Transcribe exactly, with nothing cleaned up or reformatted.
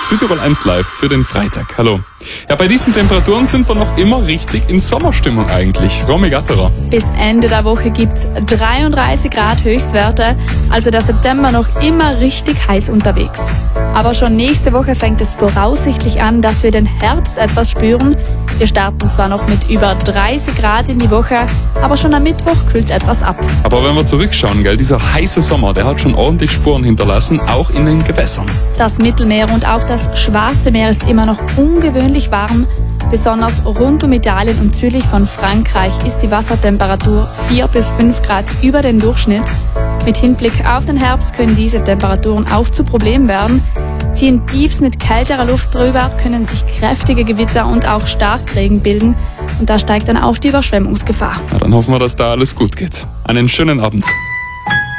Südtirol eins Live für den Freitag. Hallo. Ja, bei diesen Temperaturen sind wir noch immer richtig in Sommerstimmung eigentlich. Romy Gatterer. Bis Ende der Woche gibt's dreiunddreißig Grad Höchstwerte, also der September noch immer richtig heiß unterwegs. Aber schon nächste Woche fängt es voraussichtlich an, dass wir den Herbst etwas spüren. Wir starten zwar noch mit über dreißig Grad in die Woche, aber schon am Mittwoch kühlt es etwas ab. Aber wenn wir zurückschauen, gell, dieser heiße Sommer, der hat schon ordentlich Spuren hinterlassen, auch in den Gewässern. Das Mittelmeer und auch das Schwarze Meer ist immer noch ungewöhnlich warm. Besonders rund um Italien und südlich von Frankreich ist die Wassertemperatur vier bis fünf Grad über den Durchschnitt. Mit Hinblick auf den Herbst können diese Temperaturen auch zu Problemen werden. Ziehen Tiefs mit kälterer Luft drüber, können sich kräftige Gewitter und auch Starkregen bilden. Und da steigt dann auch die Überschwemmungsgefahr. Na, dann hoffen wir, dass da alles gut geht. Einen schönen Abend.